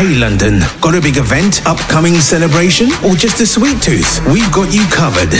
Hey London, got a big event, upcoming celebration, or just a sweet tooth? We've got you covered.